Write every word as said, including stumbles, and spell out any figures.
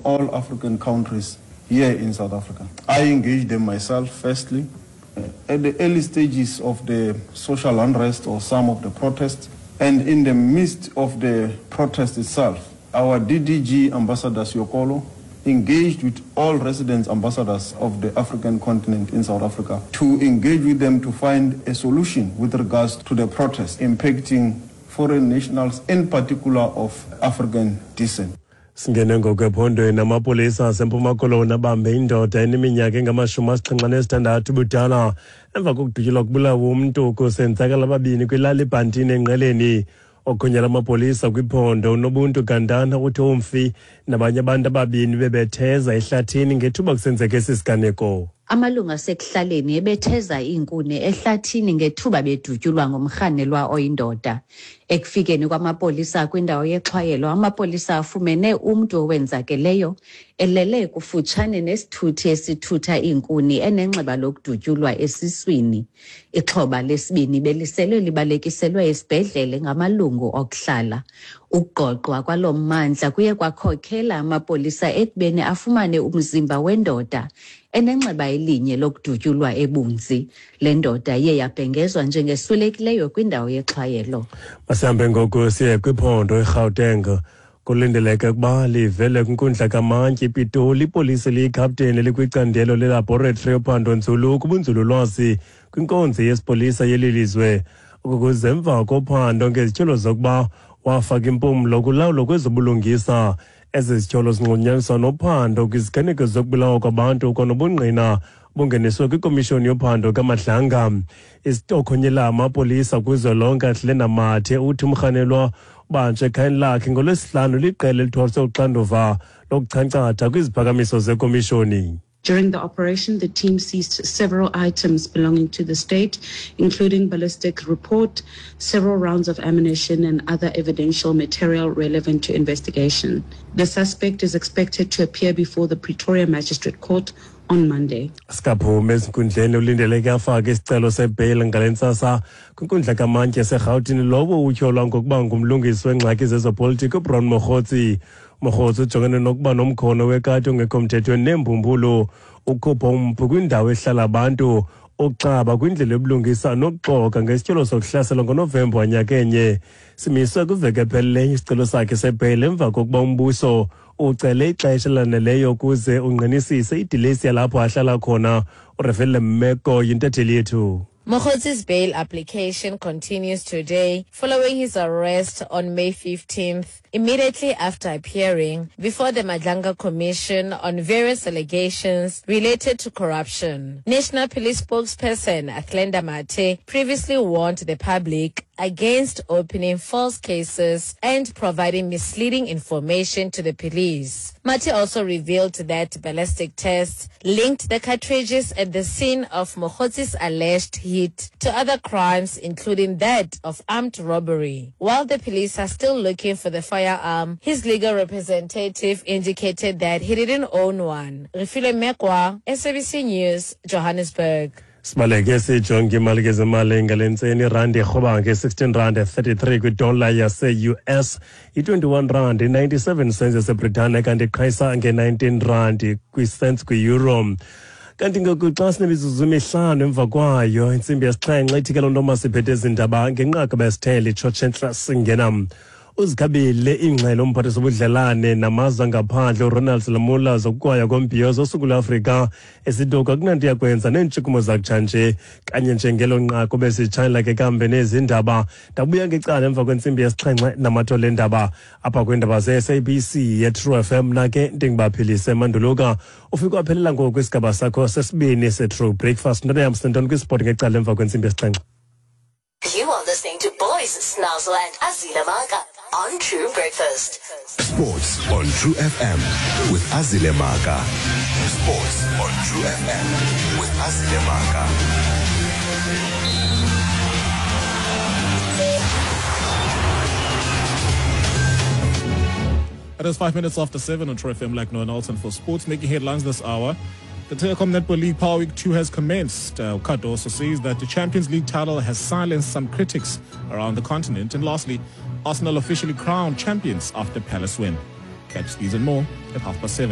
all African countries here in South Africa. I engaged them myself, firstly, uh, at the early stages of the social unrest or some of the protests, and in the midst of the protest itself. Our D D G Ambassador Siokolo engaged with all resident ambassadors of the African continent in South Africa to engage with them to find a solution with regards to the protests impacting foreign nationals, in particular of African descent. Singene ngokwephondweni amapolisa aseMpuma Koloni abambe indoda eneminyaka engamashumi asixhenxe nesithandathu budala emva kokudutyulwa kubulawa umntu kusenzakala ababini kwilali iBhantini enqeleni. Okonyala amapolisa kwiphondo uNobuntu Gandana uthi umfi nabanye abantu ababini bebetheza ehlathini ngethuba kusenzeka esi siganeko. Amalunga asekuhlaleni ebetheza iinkuni ehlathini ngethuba bedutyulwa ngomrhanelwa oyindoda. Ekufikeni kwamapolisa kwindawo yexhwayelo, amapolisa afumene umntu owenzakeleyo elele kufutshane nesithuthi esithutha iinkuni enenxeba lokudutyulwa esiswini. Ixhoba lesibini beliselwe libalekiselwe esibhedlele ngamalungu okuhlala. Ukuqoqwa kwalo mmandla kuye kwakhokhela amapolisa ekubeni afumane umzimba wendoda enenxeba elinye lokudutyulwa ebunzi. Le ndoda iye yabhengezwa njengeswelekileyo kwindawo yexhwayelo. Masihambe ngoku siye kwiphondo eGauteng. Kulindeleke ukuba livele kwinkundla kaMantyi iPitoli ipolisi liyikhapteni likwicandelo lelaboratory yophando nzulu kubunzululwazi kwinkonzo yesipolisa yelilizwe. Ukuze emva kophando ngezityholo zokuba wafaka impumlo kulawulo kwezobulungisa. Ezi zityholo zinqunyanyiswa nophando kwiziganeko zokubulawa kwabantu kwanobungqina bungeniswe kwikomishoni yophando kaMadlanga. Isitokhonyela amapolisa kwizwelonke ahlena mathe uthi umrhanelwa ubanjwe ekhayeni lakhe ngolwesihlanu liqela elithwaliswe uxanduva lokuchancatha kwiziphakamiso zekomishoni. During the operation, the team seized several items belonging to the state, including ballistic report, several rounds of ammunition, and other evidential material relevant to investigation. The suspect is expected to appear before the Pretoria Magistrate Court on Monday. Skaphume ezinkundleni ulindeleke afake isicelo sebheyile ngalentsasa kwinkundla kaMantyi eseRhawutini lowo utyholwa ngokuba ngumlungisi wengxaki zezopolitiko uBrown Mokhotsi. Mokhotsi ujongene nokuba nomkhono wekati ongekho mthethweni neembumbulo ukhupha umphu kwindawo ehlala abantu okuxaba kwindlela yobulungisa nokuxoka ngesityholo sokuhlasela ngoNovemba wanyaka enye. Simiswe kwiveki epheleleyo isicelo sakhe sebheyile emva kokuba umbuso ucele ixesha laneleyo ukuze ungqinisise idilesi yalapho ahlala khona. uRefele Mmeko yintatheli yethu. Mokhotsi's bail application continues today following his arrest on May fifteenth, immediately after appearing before the Madlanga Commission on various allegations related to corruption. National Police spokesperson Athlenda Mathe previously warned the public against opening false cases and providing misleading information to the police. Mathe also revealed that ballistic tests linked the cartridges at the scene of Mokhotsi's alleged hit to other crimes, including that of armed robbery. While the police are still looking for the firearm, his legal representative indicated that he didn't own one. Refile Mekwa, S A B C News, Johannesburg. Sibaleke sijonge imali kezemali ngalentseni rand erhoba nge-sixteen rand thirty-three kwidollar yase-U S, i-twenty-one rand ninety-seven cents yaseBritane kanti iqhayisa nge-nineteen rand kwi-cents kwi-euro. Kanti ngoku xa sinemizuzu emihlanu emva kwayo intsimbi yesixhenxe ithi ke loo nto masiphethe ezindaba ngenqaka besithele itshotshenhla singena. Uzikhabile ingxelo umphathiswa wobudlelwane namazwe angaphandle uRonald Lamula zokukwaya kombhiyozo osuku lweAfrika esitoka akunanto yakwenza neentshukumo zakutshanje kanye njengelo nqako besitshayela ke kambe nezindaba. Ndabuya ngecala emva kwentsimbi yesixhenxe namathole endaba apha kweendaba ze-S A B C ye-True F M. Nake ndingibaphilise Manduluka ufike waphelela ngoku kwisigaba sakho sesibini se-True Breakfast. Nto yam sentoni kwisport ngecala emva kwentsimbi yesixhenxe. You are listening to Boys Snazzle and Azile Maka on True Breakfast. Sports on True F M with Azile Maka. Sports on True F M with Azile Maka. It is five minutes after seven on True F M. Like Noah Nelson for sports, making headlines this hour. The Telecom Netball League Power Week two has commenced. Uh, Kato also says that the Champions League title has silenced some critics around the continent. And lastly, Arsenal officially crowned champions after Palace win. Catch these and more at half past seven.